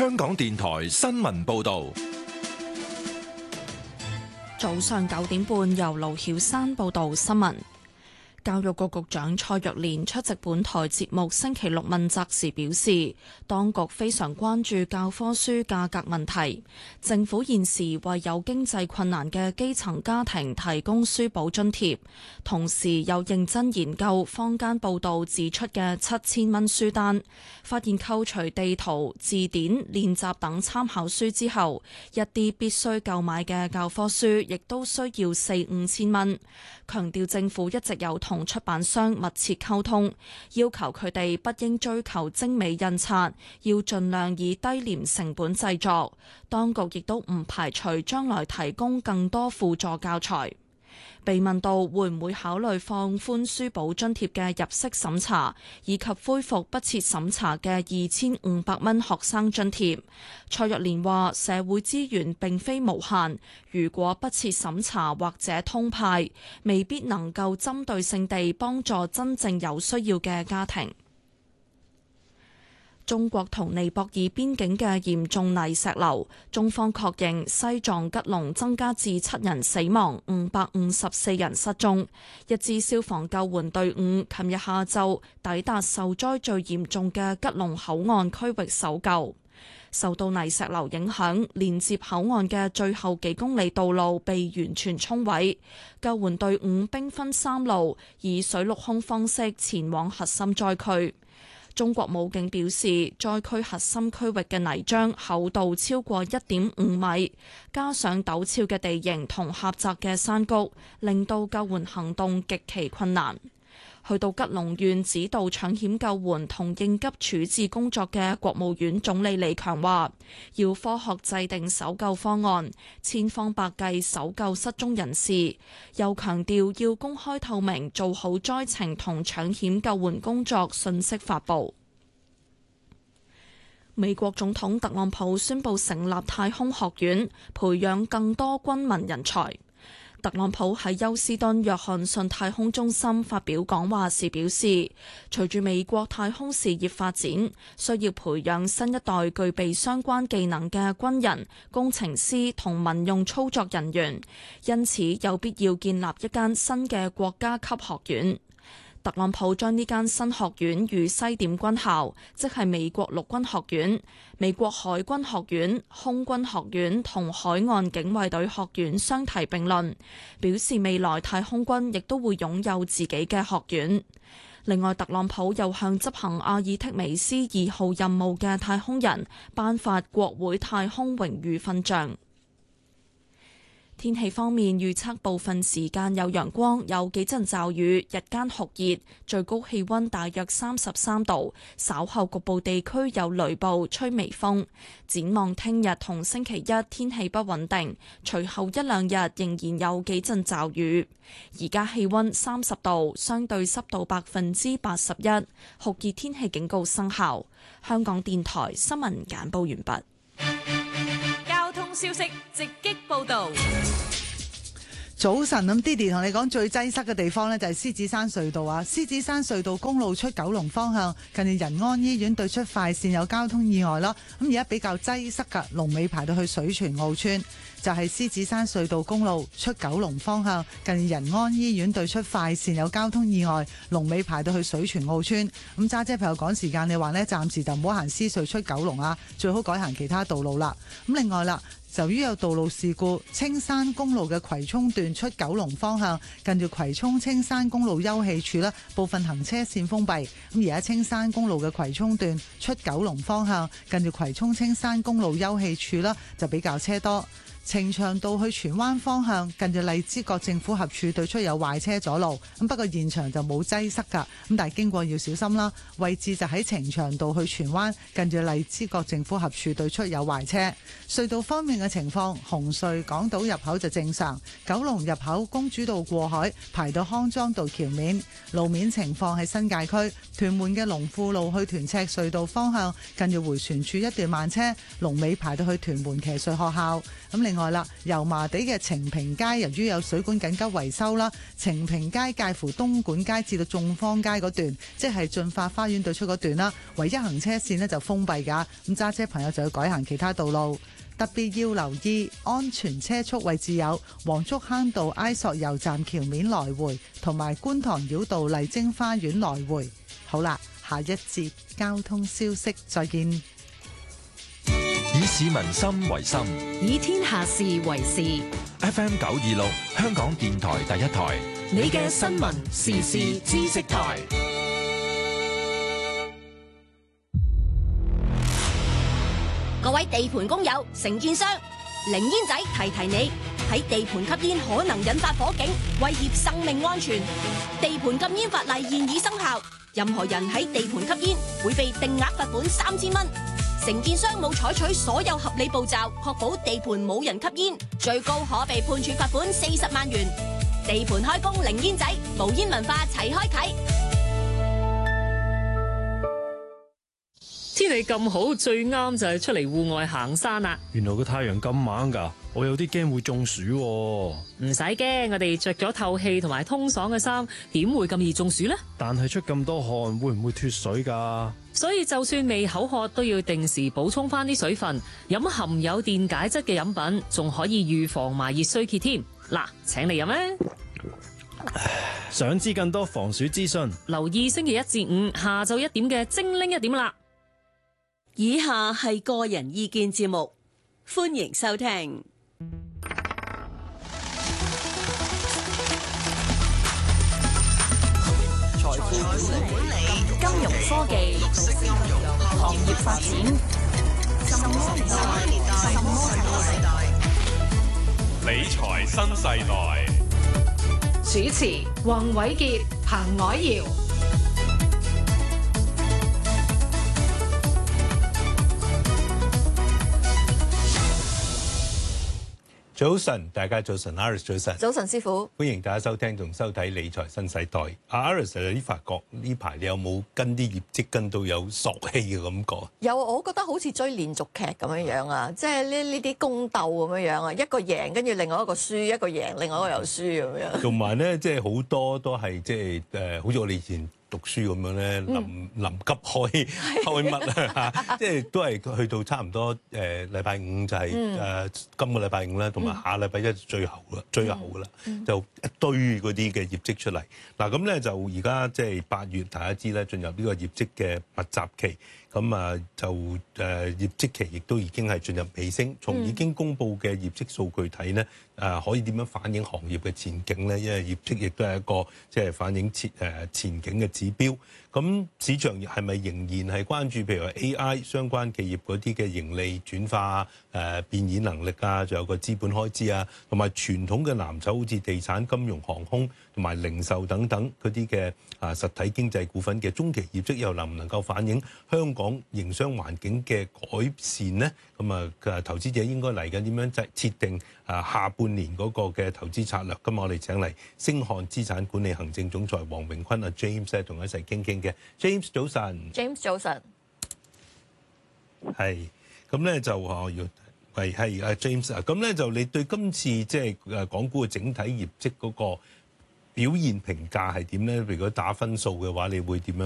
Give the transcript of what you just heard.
香港電台新聞報道。 早上9點半，由盧曉山報道新聞。教育局局長蔡若蓮出席本台節目星期六問責時表示，當局非常關注教科書價格問題。政府現時為有經濟困難嘅基層家庭提供書簿津貼，同時有認真研究坊間報道指出嘅7000蚊書單，發現扣除地圖、字典、練習等參考書之後，一啲必須購買嘅教科書亦都需要4-5千蚊。強調政府一直有同出版商密切溝通，要求佢哋不應追求精美印刷，要盡量以低廉成本製作。當局亦都唔排除將來提供更多輔助教材。被問到會唔會考慮放寬書簿津貼嘅入息審查，以及恢復不設審查嘅2500蚊學生津貼，蔡若蓮話：社會資源並非無限，如果不設審查或者通派，未必能夠針對性地幫助真正有需要嘅家庭。中國同尼泊爾邊境嘅嚴重泥石流，中方確認西藏吉隆增加至7人死亡，554人失蹤。一支消防救援隊伍琴日下晝抵達受災最嚴重嘅吉隆口岸區域搜救。受到泥石流影響，連接口岸嘅最後幾公里道路被完全沖毀。救援隊伍兵分3路，以水陸空方式前往核心災區。中國武警表示，災區核心區域嘅泥漿厚度超過1.5米，加上陡峭嘅地形同狹窄嘅山谷，令到救援行動極其困難。去到吉隆縣指導搶險救援同應急處置工作嘅國務院總理李強話，要科學制定搜救方案，千方百計搜救失蹤人士，又強調要公開透明，做好災情同搶險救援工作信息發布。美國總統特朗普宣布成立太空學院，培養更多軍民人才。特朗普喺休斯敦約翰遜太空中心發表講話時表示，隨住美國太空事業發展，需要培養新一代具備相關技能嘅軍人、工程師同民用操作人員，因此有必要建立一間新嘅國家級學院。特朗普將呢間新學院與西點軍校，即係美國陸軍學院、美國海軍學院、空軍學院同海岸警衛隊學院相提並論，表示未來太空軍亦都會擁有自己嘅學院。另外，特朗普又向執行阿爾忒彌斯2號任務嘅太空人頒發國會太空榮譽勳章。天氣方面，預測部分時間有陽光，有幾陣驟雨，日間酷熱，最高氣溫大約33度。稍後局部地區有雷暴，吹微風。展望聽日同星期一天氣不穩定，隨後1-2日仍然有幾陣驟雨。而家氣溫30度，相對濕度81%，酷熱天氣警告生效。香港電台新聞簡報完畢。 消息直擊報道。 早晨，咁 Didi 同你講最擠塞嘅地方呢，就係獅子山隧道啊！獅子山隧道公路出九龍方向，近住仁安醫院對出快線有交通意外啦。咁而家比較擠塞㗎，龍尾排到去水泉澳村。就係獅子山隧道公路出九龍方向，近仁安醫院對出快線有交通意外，龍尾排到去水泉澳村。咁揸車朋友趕時間，你話呢，暫時就唔好行獅隧出九龍啊，最好改行其他道路啦。咁另外啦，由於有道路事故，青山公路嘅葵涌段出九龍方向，近住葵涌青山公路休憩處啦，部分行車線封閉。咁而家青山公路嘅葵涌段出九龍方向，近住葵涌青山公路休憩處啦，就比較車多。呈祥道去荃灣方向，近住荔枝角政府合署對出有壞車阻路，咁不過現場就冇擠塞㗎，咁但係經過要小心啦。位置就喺呈祥道去荃灣，近住荔枝角政府合署對出有壞車。隧道方面嘅情況，紅隧港島入口就正常，九龍入口公主道過海排到康莊道橋面。路面情況喺新界區屯門嘅龍富路去屯赤隧道方向，近住迴旋處一段慢車，龍尾排到去屯門騎術學校。咁另外啦，油麻地嘅晴平街由於有水管緊急維修啦，晴平街介乎東莞街至到眾坊街嗰段，即係進發花園對出嗰段啦，唯一行車線呢就封閉㗎，咁揸車朋友就要改行其他道路。特別要留意安全車速位置有黃竹坑道埃索油站橋面來回，同埋觀塘繞道麗晶花園來回。好啦，下一節交通消息再見。 以市民心為心， 以天下事為事。 FM 926香港電台第一台， 你嘅新聞時事知識台。 各位地盤工友、承建商，零煙仔提提你，喺地盤吸煙可能引發火警，威脅生命安全。地盤禁煙法例現已生效，任何人喺地盤吸煙會被定額罰款3000蚊。承建商冇採取所有合理步驟，確保地盤冇人吸煙，最高可被判處罰款40萬元。地盤開工零煙仔，無煙文化齊開啓。 天氣咁好，最啱就係出嚟戶外行山啦。 原來個太陽咁猛㗎，我有啲驚會中暑喎。 唔使驚，我哋着咗透氣同埋通爽嘅衫，點會咁易中暑呢？ 但係出咁多汗，會唔會脫水㗎？ 所以就算未口渴，都要定時補充翻啲水分，飲含有電解質嘅飲品，仲可以預防埋熱衰竭添。嗱，請你飲咧。 想知更多防暑資訊， 留意星期1至5下晝1點嘅精靈1點啦。 以下係個人意見節目，歡迎收聽。 財富管理、金融科技、行業發展，什麼世代？ 理財新世代。 主持：黃偉傑、彭藹瑤。 早晨，大家早晨 ，Iris 早晨， 早晨師傅， 歡迎大家收聽同收睇理財新世代。Iris，你發覺呢排你有冇跟啲業績跟到有索氣嘅感覺？ 有，我覺得好似追連續劇咁樣樣啊，即係呢啲宮鬥咁樣樣啊，一個贏跟住另外一個輸，一個贏另外一個又輸咁樣。同埋咧，即係好多都係即係好似我哋以前讀書咁樣咧，臨急開乜啊？即係都係去到差唔多禮拜五就係今個禮拜五啦，同埋下禮拜一最後啦，最後噶啦，就一堆嗰啲嘅業績出嚟。嗱咁咧就而家即係8月，大家知咧進入呢個業績嘅密集期。咁啊就業績期亦都已經係進入尾聲，從已經公布嘅業績數據睇咧，可以點樣反映行業嘅前景咧？因為業績亦都係一個即係反映前景嘅指標。咁市場係咪仍然係關注譬如話 AI 相關企業嗰啲嘅盈利轉化變現能力啊，仲有個資本開支啊，同埋傳統嘅藍籌好似地產、金融、航空同埋零售等等嗰啲嘅實體經濟股份嘅中期業績又能唔能夠反映香港營商環境嘅改善呢？咁啊，投資者應該嚟緊點樣設定下半年嗰個嘅投資策略？今日我哋請嚟星漢資產管理行政總裁黃榮坤James 咧，同我一齊傾傾嘅。James 早晨 James 早晨， 係咁咧就要係James 啊，咁咧就你對今次即係港股嘅整體業績嗰個表現評價係點咧？如果打分數嘅話，你會點樣